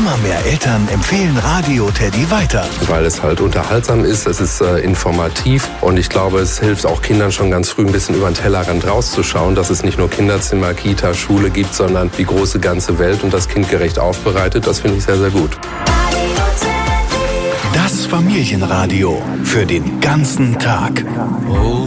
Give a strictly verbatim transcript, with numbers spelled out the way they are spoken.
Immer mehr Eltern empfehlen Radio Teddy weiter. Weil es halt unterhaltsam ist, es ist äh, informativ und ich glaube, es hilft auch Kindern schon ganz früh ein bisschen über den Tellerrand rauszuschauen, dass es nicht nur Kinderzimmer, Kita, Schule gibt, sondern die große ganze Welt und das kindgerecht aufbereitet. Das finde ich sehr, sehr gut. Das Familienradio für den ganzen Tag. Oh.